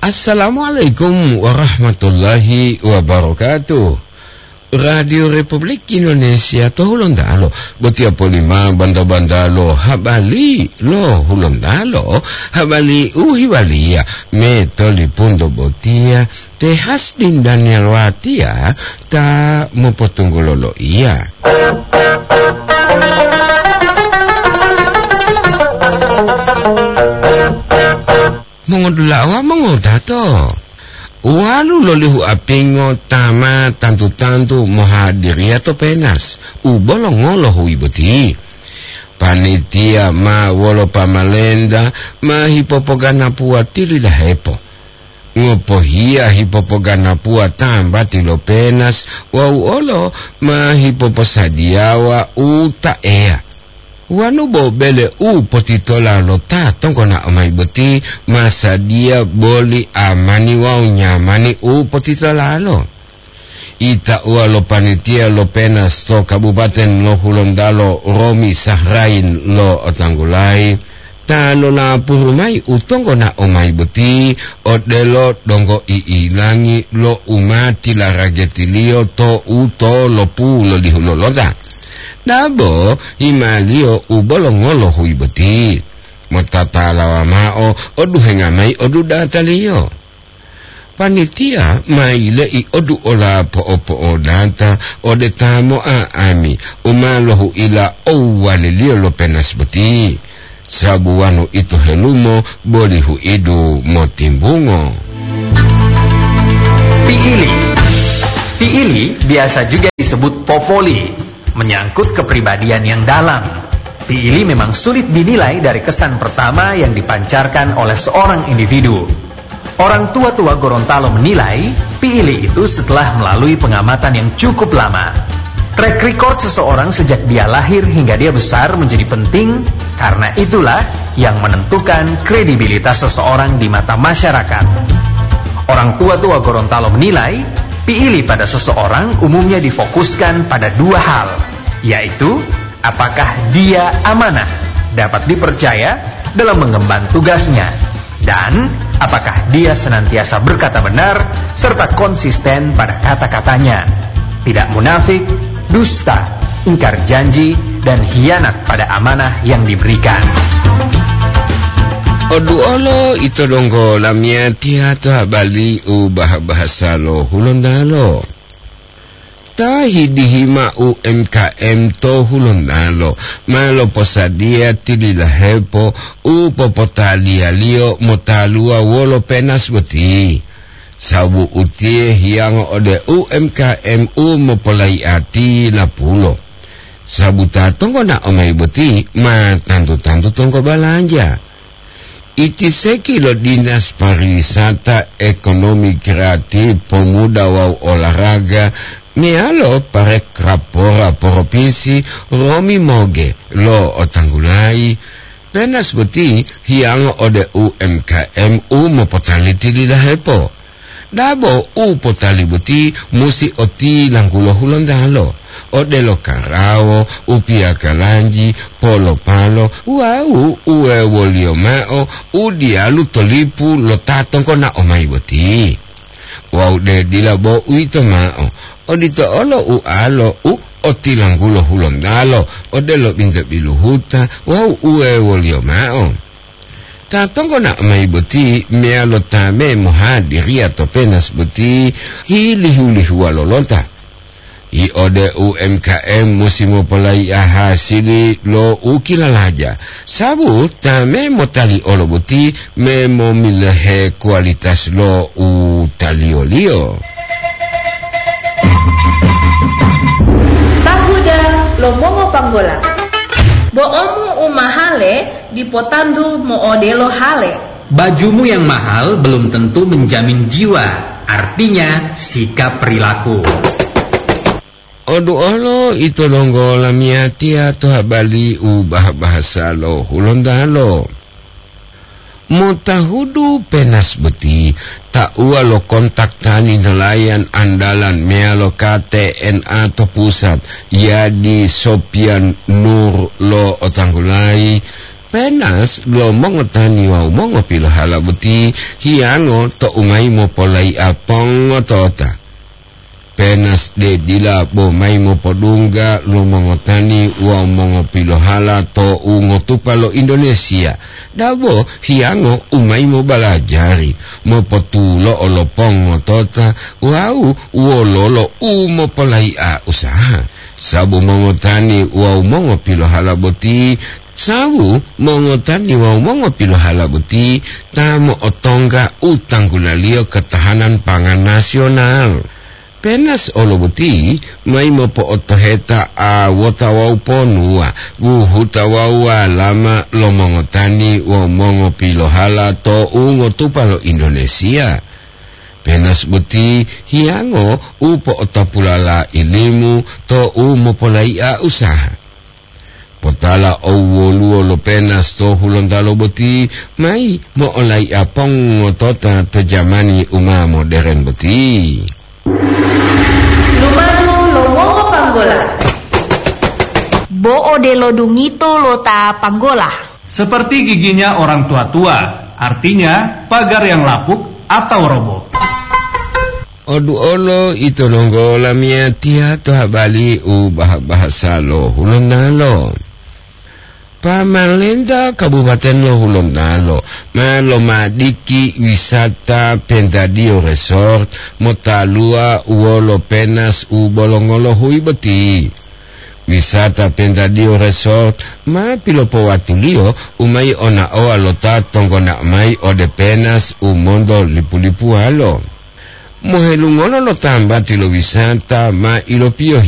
Assalamualaikum warahmatullahi wabarakatuh. Radio Republik Indonesia to hulondalo botia polima banda-bandalo habali lo hulondalo habali uhiwalia metoli pundo botia tehas din Daniel Watia ta mopotunggololo iya. Mongodulawa mongodato. Walu lolihu apingo tama tantu-tantu mohadiri atau penas. Ubolongolohu ibuti. Panitia ma wolo pamalenda ma hipopogana pua tililah hepo. Ngopohia hipopogana pua tamba tilo penas. Wau olo ma hipoposadiawa uta ea. Wanu bobele potitola lota tongkona omai beti masa dia boli amani wau nyamani potitola lo. Ita lo panitia lo penas to kabupaten lo hulondalo Romi Sahrain lo otanggulai. Talo na purumai utongkona omai beti odelo dongo iilangi lo umati la ragetilio to uto lo pu lo dihuloloda. Nabo imalio ubolongolo huibeti motatalawa mao odu hengamai odu datalio panitia maile i odu ola po data ode tamo ami umalohu ila owalilio lo penas beti sabuanu itu helumo bolihu idu motimbungo. Piili biasa juga disebut popoli, menyangkut kepribadian yang dalam. Piili memang sulit dinilai dari kesan pertama yang dipancarkan oleh seorang individu. Orang tua-tua Gorontalo menilai Piili itu setelah melalui pengamatan yang cukup lama. Track record seseorang sejak dia lahir hingga dia besar menjadi penting, karena itulah yang menentukan kredibilitas seseorang di mata masyarakat. Orang tua-tua Gorontalo menilai Piili pada seseorang umumnya difokuskan pada dua hal, yaitu apakah dia amanah, dapat dipercaya dalam mengemban tugasnya, dan apakah dia senantiasa berkata benar serta konsisten pada kata-katanya, tidak munafik, dusta, ingkar janji, dan hianat pada amanah yang diberikan. Odu olo itu donggo lamia tiata bali ubah bahasa lo hulondalo. Tahidihima UMKM to hulondalo malo posadia tililah hepo upopotalia lio motalua wolo penas beti. Sabu utie hiang ode UMKM mopolai ati na pulo. Sabu tatongko na omai beti ma tantu-tantu tongko balanja. Iti sekilo dinas pariwisata ekonomi kreatif pemuda wau olahraga mialo parek rapora provinsi Romi Moge lo otanggulai penas beti hiang ode UMKM mopotaliti di lahepo dabo potali beti musi oti langkulo hulondalo ode lo karawo upia kalanji polo palo wau uwe wolio mao udialu tolipu lo tatong kona omai boti wau de dilabo uito mao odito olo alo oti langkulo hulondalo ode lo binta biluhuta wau uwe wolio mao tatong kona omai boti mea lo tame mohadiri atau penas boti hilihu walolota I ode UMKM musimu polai ahasili lo ukilalaja sabu tame motali olo buti memo milehe kualitas lo utaliolio tahuda lo mongo panggola boomu umahale dipotandu mo odelo hale. Bajumu yang mahal belum tentu menjamin jiwa, artinya sikap perilaku. Odu olo itu donggo lamiati atau habali ubah bahasa lo hulondalo. Mutahudu penas beti tak ua lo kontak tani nelayan andalan mealo KTNA atau pusat Yadi Sopian Nur lo otanggulai Penas lo mongo tani wa mongo pilo halabuti hiango to umai mo polai apong tota. Penas de dila bo mai mo podungga lo mongo tani wa mongo pilo hala to ungo tupalo Indonesia. Dabo hiango umai mo balajari mo potulo olopongo tota wau wololo umo polai a usaha. Sabu mongo tani wa mongo pilo halabuti sabu mengotani wa mongo pilo halabuti tamo otongga utang gulalio ketahanan pangan nasional. Penas olobuti mai mopo otoheta a wotawau ponua wuhutawaua lama lo mengotani wa mongo pilo hala to ungo tupalo Indonesia. Penas buti hiango upo otapulala ilimu to umopolaia usaha. Potala owoluo lo penas to hulondalo boti mai mo olai apong ngotota to jamani uma modern boti. Lumanu lo mongo panggola. Bo'o de lo dungito lo ta panggola. Seperti giginya orang tua-tua, artinya pagar yang lapuk atau roboh. Odu olo ito nonggola mia tia to habali bahasa lo hulondalo. Pamalenda Kabupaten Lohulondalo malo madiki wisata Pentadio Resort motalua uolo penas ubolongolo huibeti. Wisata Pentadio Resort ma pilopo watulio umai ona oa lota tonggona mai ode penas umondo lipu-lipu halo. Mohelungono lo tamba tilo wisata ma ilopio